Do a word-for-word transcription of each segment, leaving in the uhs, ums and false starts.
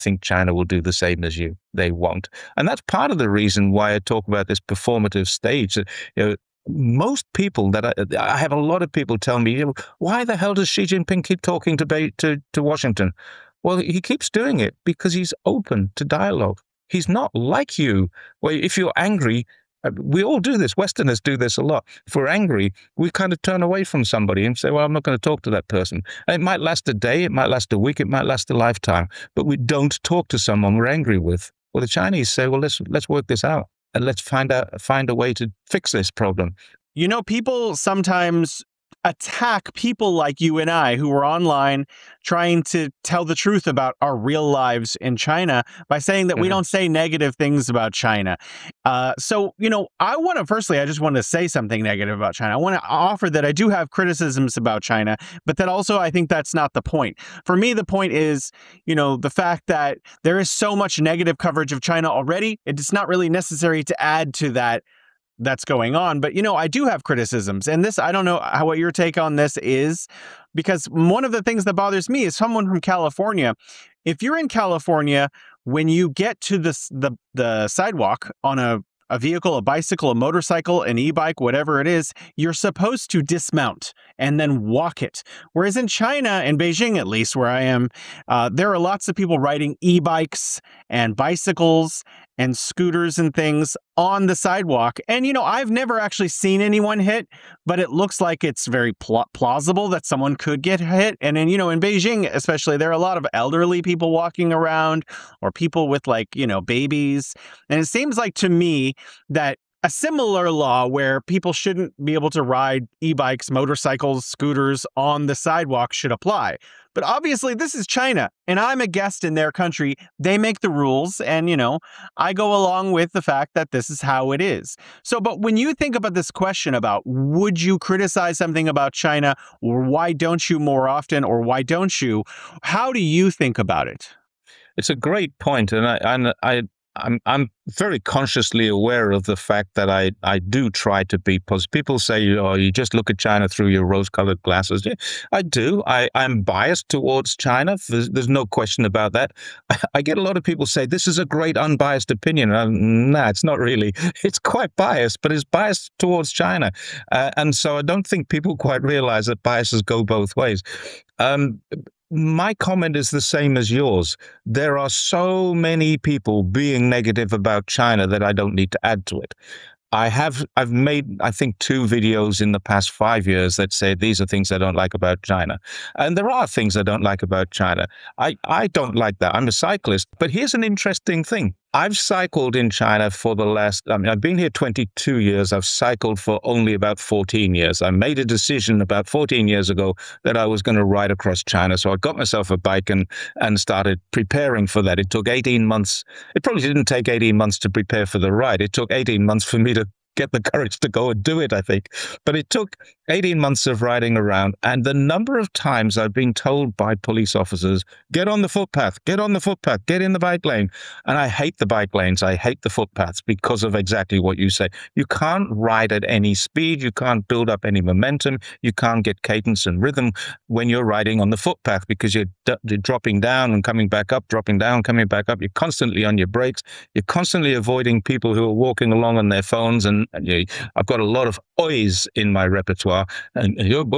think China will do the same as you. They won't. And that's part of the reason why I talk about this performative stage. You know, most people that I, I have a lot of people tell me, you know, why the hell does Xi Jinping keep talking to, to, to Washington? Well, he keeps doing it because he's open to dialogue. He's not like you, where if you're angry, we all do this. Westerners do this a lot. If we're angry, we kind of turn away from somebody and say, well, I'm not going to talk to that person. And it might last a day, it might last a week, it might last a lifetime, but we don't talk to someone we're angry with. Well, the Chinese say, well, let's let's work this out and let's find out find a way to fix this problem. You know, people sometimes attack people like you and I who are online trying to tell the truth about our real lives in China by saying that mm-hmm. we don't say negative things about China. Uh, so, you know, I want to, firstly, I just want to say something negative about China. I want to offer that I do have criticisms about China, but that also I think that's not the point. For me, the point is, you know, the fact that there is so much negative coverage of China already. It's not really necessary to add to that that's going on. But, you know, I do have criticisms. And this, I don't know how what your take on this is, because one of the things that bothers me is someone from California. If you're in California, when you get to the, the, the sidewalk on a, a vehicle, a bicycle, a motorcycle, an e-bike, whatever it is, you're supposed to dismount and then walk it. Whereas in China, in Beijing at least, where I am, uh, there are lots of people riding e-bikes and bicycles and scooters and things on the sidewalk. And, you know, I've never actually seen anyone hit, but it looks like it's very pl- plausible that someone could get hit. And then, you know, in Beijing, especially, there are a lot of elderly people walking around or people with like, you know, babies. And it seems like to me that a similar law where people shouldn't be able to ride e-bikes, motorcycles, scooters on the sidewalk should apply. But obviously, this is China, and I'm a guest in their country. They make the rules, and, you know, I go along with the fact that this is how it is. So, but when you think about this question about would you criticize something about China, or why don't you more often, or why don't you, how do you think about it? It's a great point, and I, and I I'm I'm very consciously aware of the fact that I, I do try to be positive. People say, oh, you just look at China through your rose-colored glasses. Yeah, I do. I, I'm biased towards China. There's, there's no question about that. I, I get a lot of people say, this is a great unbiased opinion. Um, nah, it's not really. It's quite biased, but it's biased towards China. Uh, and so I don't think people quite realize that biases go both ways. Um, My comment is the same as yours. There are so many people being negative about China that I don't need to add to it. I have, I've made, I think, two videos in the past five years that say these are things I don't like about China. And there are things I don't like about China. I, I don't like that. I'm a cyclist. But here's an interesting thing. I've cycled in China for the last, I mean, I've been here twenty-two years. I've cycled for only about fourteen years. I made a decision about fourteen years ago that I was going to ride across China. So I got myself a bike and, and started preparing for that. It took eighteen months. It probably didn't take eighteen months to prepare for the ride. It took eighteen months for me to get the courage to go and do it, I think. But it took eighteen months of riding around. And the number of times I've been told by police officers, get on the footpath, get on the footpath, get in the bike lane. And I hate the bike lanes. I hate the footpaths because of exactly what you say. You can't ride at any speed. You can't build up any momentum. You can't get cadence and rhythm when you're riding on the footpath because you're, d- you're dropping down and coming back up, dropping down, coming back up. You're constantly on your brakes. You're constantly avoiding people who are walking along on their phones. And, and you, I've got a lot of oys in my repertoire. And,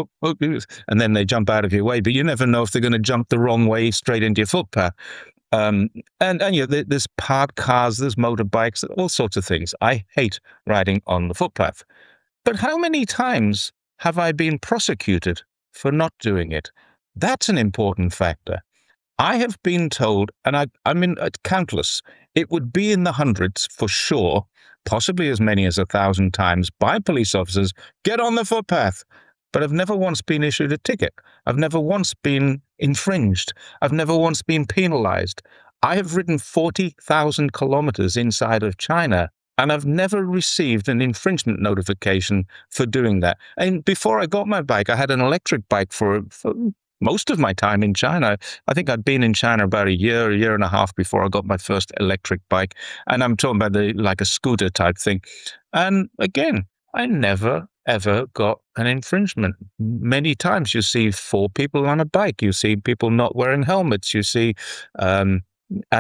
and then they jump out of your way. But you never know if they're going to jump the wrong way straight into your footpath. Um, and, and you know, there's parked cars, there's motorbikes, all sorts of things. I hate riding on the footpath. But how many times have I been prosecuted for not doing it? That's an important factor. I have been told, and I, I mean, uh, countless, it would be in the hundreds for sure, possibly as many as a thousand times by police officers, get on the footpath. But I've never once been issued a ticket. I've never once been infringed. I've never once been penalized. I have ridden forty thousand kilometers inside of China, and I've never received an infringement notification for doing that. And before I got my bike, I had an electric bike for, for most of my time in China. I think I'd been in China about a year, a year and a half before I got my first electric bike. And I'm talking about the like a scooter type thing. And again, I never, ever got an infringement. Many times you see four people on a bike. You see people not wearing helmets. You see, um,